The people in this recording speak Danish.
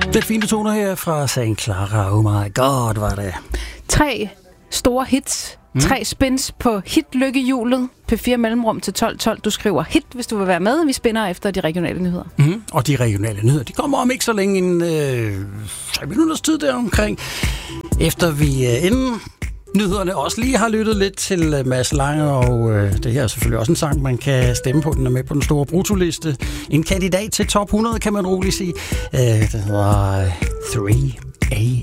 Lidt fine toner her fra St. Clara. Oh my god, var det. 3 store hits. 3 spins på hitlykkehjulet. P4 mellemrum til 12.12. Du skriver hit, hvis du vil være med. Vi spinner efter de regionale nyheder. Og de regionale nyheder, de kommer om ikke så længe en 3 minutters tid der omkring. Efter vi inden nyhederne også lige har lyttet lidt til Mads Lange, og det her er selvfølgelig også en sang, man kan stemme på. Den er med på den store brutoliste. En kandidat til top 100, kan man roligt sige. Det hedder 3 A.